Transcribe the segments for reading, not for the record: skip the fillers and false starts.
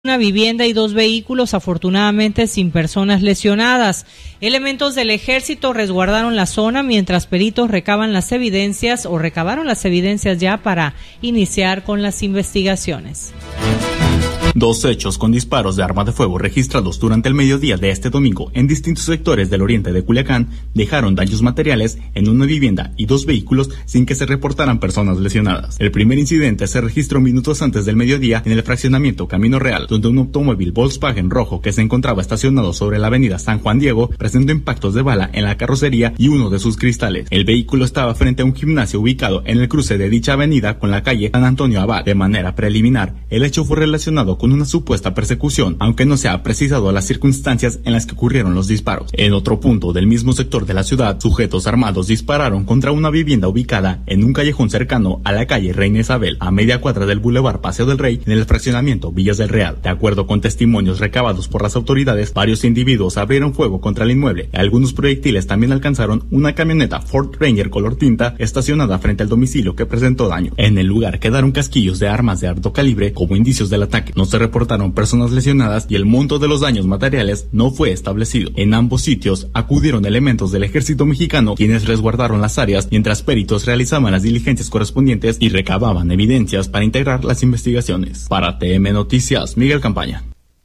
Una vivienda y 2 vehículos, afortunadamente sin personas lesionadas. Elementos del ejército resguardaron la zona mientras peritos recabaron las evidencias ya para iniciar con las investigaciones. 2 hechos con disparos de arma de fuego registrados durante el mediodía de este domingo en distintos sectores del oriente de Culiacán dejaron daños materiales en una vivienda y 2 vehículos sin que se reportaran personas lesionadas. El primer incidente se registró minutos antes del mediodía en el fraccionamiento Camino Real, donde un automóvil Volkswagen rojo que se encontraba estacionado sobre la avenida San Juan Diego presentó impactos de bala en la carrocería y uno de sus cristales. El vehículo estaba frente a un gimnasio ubicado en el cruce de dicha avenida con la calle San Antonio Abad. De manera preliminar, el hecho fue relacionado con una supuesta persecución, aunque no se ha precisado las circunstancias en las que ocurrieron los disparos. En otro punto del mismo sector de la ciudad, sujetos armados dispararon contra una vivienda ubicada en un callejón cercano a la calle Reina Isabel, a media cuadra del Boulevard Paseo del Rey, en el fraccionamiento Villas del Real. De acuerdo con testimonios recabados por las autoridades, varios individuos abrieron fuego contra el inmueble. Algunos proyectiles también alcanzaron una camioneta Ford Ranger color tinta estacionada frente al domicilio que presentó daño. En el lugar quedaron casquillos de armas de alto calibre como indicios del ataque. No se reportaron personas lesionadas y el monto de los daños materiales no fue establecido. En ambos sitios acudieron elementos del ejército mexicano, quienes resguardaron las áreas mientras peritos realizaban las diligencias correspondientes y recababan evidencias para integrar las investigaciones. Para TM Noticias, Miguel Campaña.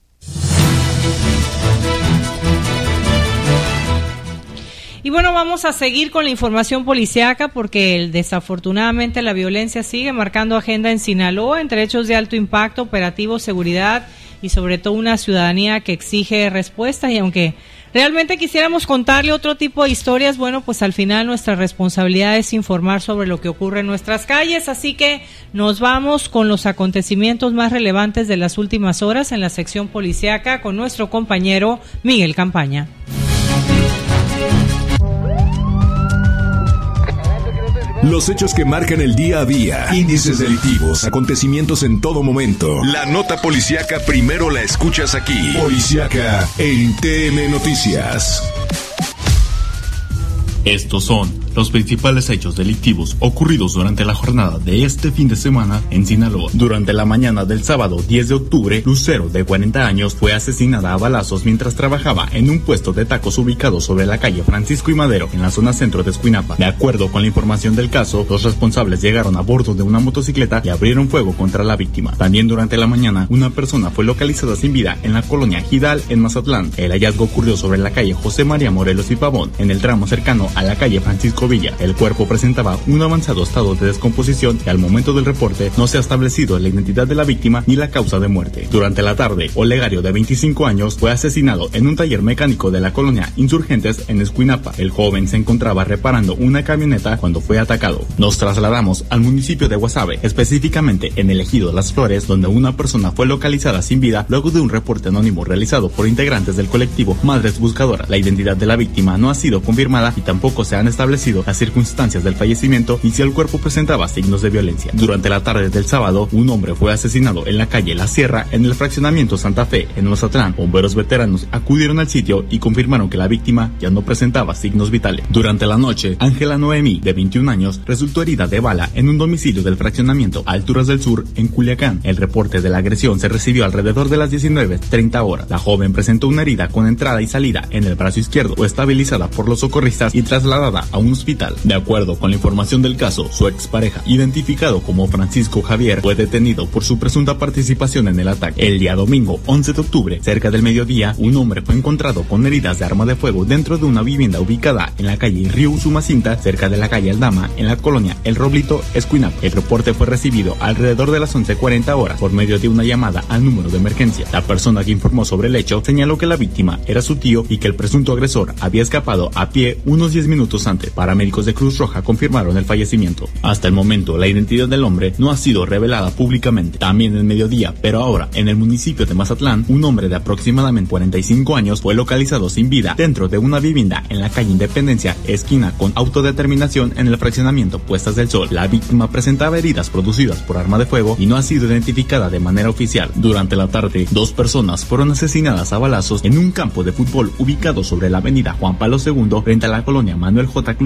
Y bueno, vamos a seguir con la información policíaca porque desafortunadamente la violencia sigue marcando agenda en Sinaloa entre hechos de alto impacto, operativos, seguridad y sobre todo una ciudadanía que exige respuestas. Y aunque realmente quisiéramos contarle otro tipo de historias, bueno, pues al final nuestra responsabilidad es informar sobre lo que ocurre en nuestras calles. Así que nos vamos con los acontecimientos más relevantes de las últimas horas en la sección policíaca con nuestro compañero Miguel Campaña. Los hechos que marcan el día a día, índices delictivos, acontecimientos en todo momento. La nota policíaca primero la escuchas aquí. Policíaca en TN Noticias. Estos son los principales hechos delictivos ocurridos durante la jornada de este fin de semana en Sinaloa. Durante la mañana del sábado 10 de octubre, Lucero, de 40 años, fue asesinada a balazos mientras trabajaba en un puesto de tacos ubicado sobre la calle Francisco y Madero, en la zona centro de Escuinapa. De acuerdo con la información del caso, los responsables llegaron a bordo de una motocicleta y abrieron fuego contra la víctima. También durante la mañana, una persona fue localizada sin vida en la colonia Gidal, en Mazatlán. El hallazgo ocurrió sobre la calle José María Morelos y Pavón, en el tramo cercano a la calle Francisco Villa. El cuerpo presentaba un avanzado estado de descomposición y al momento del reporte no se ha establecido la identidad de la víctima ni la causa de muerte. Durante la tarde, Olegario, de 25 años, fue asesinado en un taller mecánico de la colonia Insurgentes en Escuinapa. El joven se encontraba reparando una camioneta cuando fue atacado. Nos trasladamos al municipio de Guasave, específicamente en el ejido Las Flores, donde una persona fue localizada sin vida luego de un reporte anónimo realizado por integrantes del colectivo Madres Buscadoras. La identidad de la víctima no ha sido confirmada y tampoco se han establecido las circunstancias del fallecimiento y si el cuerpo presentaba signos de violencia. Durante la tarde del sábado, un hombre fue asesinado en la calle La Sierra, en el fraccionamiento Santa Fe, en Mazatlán. Bomberos veteranos acudieron al sitio y confirmaron que la víctima ya no presentaba signos vitales. Durante la noche, Ángela Noemí, de 21 años, resultó herida de bala en un domicilio del fraccionamiento Alturas del Sur, en Culiacán. El reporte de la agresión se recibió alrededor de las 19:30 horas. La joven presentó una herida con entrada y salida en el brazo izquierdo. Fue estabilizada por los socorristas y trasladada a un hospital. De acuerdo con la información del caso, su expareja, identificado como Francisco Javier, fue detenido por su presunta participación en el ataque. El día domingo, 11 de octubre, cerca del mediodía, un hombre fue encontrado con heridas de arma de fuego dentro de una vivienda ubicada en la calle Río Usumacinta, cerca de la calle Aldama, en la colonia El Roblito, Escuinapa. El reporte fue recibido alrededor de las 11:40 horas por medio de una llamada al número de emergencia. La persona que informó sobre el hecho señaló que la víctima era su tío y que el presunto agresor había escapado a pie unos 10 minutos antes. Paramédicos de Cruz Roja confirmaron el fallecimiento. Hasta el momento, la identidad del hombre no ha sido revelada públicamente. También en mediodía, pero ahora en el municipio de Mazatlán, un hombre de aproximadamente 45 años fue localizado sin vida dentro de una vivienda en la calle Independencia, esquina con Autodeterminación, en el fraccionamiento Puestas del Sol. La víctima presentaba heridas producidas por arma de fuego y no ha sido identificada de manera oficial. Durante la tarde, 2 personas fueron asesinadas a balazos en un campo de fútbol ubicado sobre la avenida Juan Pablo II, frente a la colonia Manuel J. Cloutier,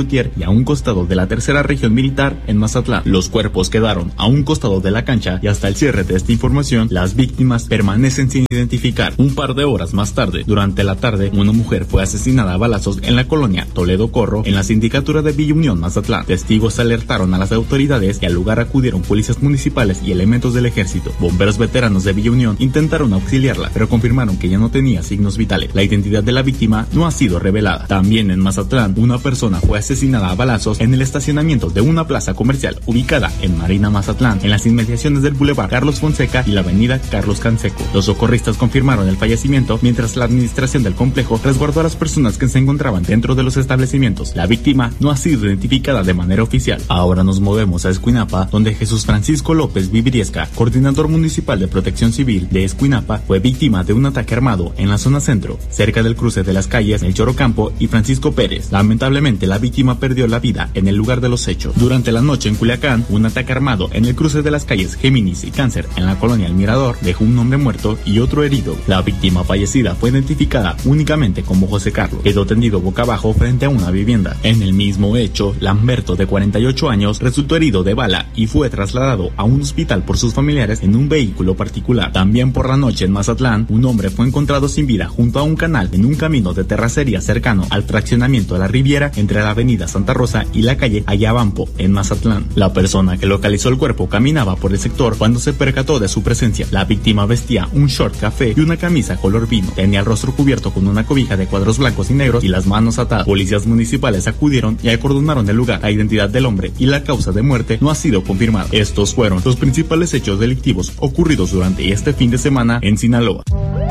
Cloutier y a un costado de la tercera región militar en Mazatlán. Los cuerpos quedaron a un costado de la cancha y hasta el cierre de esta información, las víctimas permanecen sin identificar. Un par de horas más tarde, durante la tarde, una mujer fue asesinada a balazos en la colonia Toledo Corro, en la sindicatura de Villa Unión, Mazatlán. Testigos alertaron a las autoridades y al lugar acudieron policías municipales y elementos del ejército. Bomberos veteranos de Villa Unión intentaron auxiliarla, pero confirmaron que ya no tenía signos vitales. La identidad de la víctima no ha sido revelada. También en Mazatlán, una persona fue asesinada a balazos en el estacionamiento de una plaza comercial ubicada en Marina, Mazatlán, en las inmediaciones del Boulevard Carlos Fonseca y la avenida Carlos Canseco. Los socorristas confirmaron el fallecimiento, mientras la administración del complejo resguardó a las personas que se encontraban dentro de los establecimientos. La víctima no ha sido identificada de manera oficial. Ahora nos movemos a Escuinapa, donde Jesús Francisco López Viviriesca, coordinador municipal de Protección Civil de Escuinapa, fue víctima de un ataque armado en la zona centro, cerca del cruce de las calles Melchor Ocampo y Francisco Pérez. Lamentablemente, la víctima perdió la vida en el lugar de los hechos. Durante la noche en Culiacán, un ataque armado en el cruce de las calles Géminis y Cáncer en la colonia El Mirador dejó un hombre muerto y otro herido. La víctima fallecida fue identificada únicamente como José Carlos. Quedó tendido boca abajo frente a una vivienda. En el mismo hecho, Lamberto, de 48 años, resultó herido de bala y fue trasladado a un hospital por sus familiares en un vehículo particular. También por la noche en Mazatlán, un hombre fue encontrado sin vida junto a un canal en un camino de terracería cercano al fraccionamiento de la Riviera entre la avenida Santa Rosa y la calle Ayabampo en Mazatlán. La persona que localizó el cuerpo caminaba por el sector cuando se percató de su presencia. La víctima vestía un short café y una camisa color vino. Tenía el rostro cubierto con una cobija de cuadros blancos y negros y las manos atadas. Policías municipales acudieron y acordonaron el lugar. La identidad del hombre y la causa de muerte no ha sido confirmada. Estos fueron los principales hechos delictivos ocurridos durante este fin de semana en Sinaloa.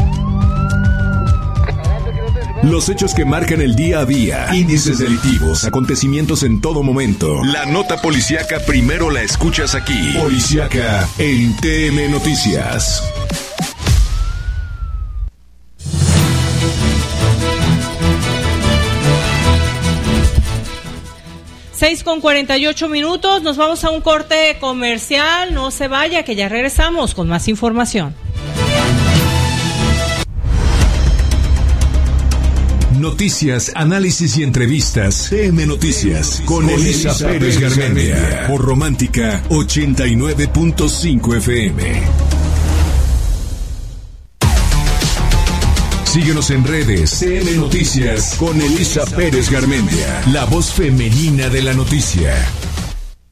Los hechos que marcan el día a día, índices delictivos, acontecimientos en todo momento. La nota policíaca primero la escuchas aquí. Policíaca en TM Noticias. Con 48 minutos, nos vamos a un corte comercial, no se vaya que ya regresamos con más información. Noticias, análisis y entrevistas. TM Noticias con Elisa Pérez Garmendia por Romántica 89.5 FM. Síguenos en redes. TM Noticias con Elisa Pérez Garmendia, la voz femenina de la noticia.